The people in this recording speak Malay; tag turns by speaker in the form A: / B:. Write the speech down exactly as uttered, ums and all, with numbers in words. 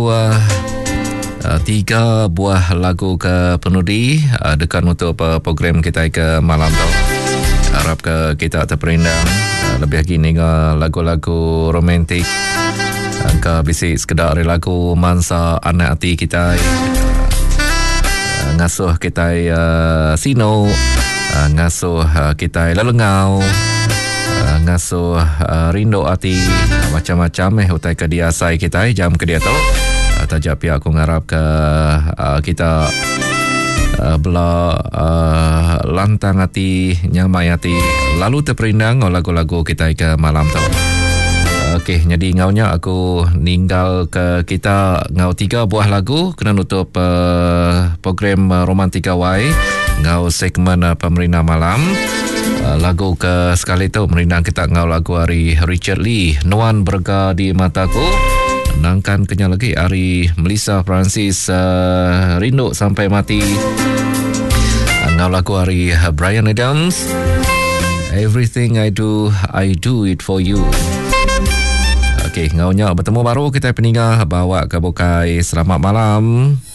A: Uh, uh, tiga buah lagu ke penudi uh, dekat untuk uh, program kita ke malam tu. Harap ke kita terperindang uh, lebih lagi dengan lagu-lagu romantik. Uh, ke bisik sekedar lagu mansa anak hati kita. Uh, ngasuh kita uh, sino, uh, ngasuh uh, kita lalengau. Uh, ngasuh uh, rindu hati uh, macam-macam eh utai ke dia asai kita eh, jam ke dia tu uh, tajak pihak aku ngarap ke uh, kita uh, bela uh, lantang hati nyamai hati lalu terperindang oleh lagu-lagu kita ke malam tu. Okey, jadi ngaunya aku ninggal ke kita ngau tiga buah lagu kena nutup uh, program uh, Romantika Y ngau segmen uh, pemerintah malam. Uh, lagu ke sekali tu merindang kita ngau lagu hari Richard Lee Nuan Berga di Mataku. Nangkan kenyal lagi hari Melissa Francis uh, Rindu Sampai Mati. Uh, ngau lagu hari uh, Bryan Adams Everything I Do I Do It For You. Okey, ngaunya bertemu baru kita peninggal bawa ke bukai. Selamat malam.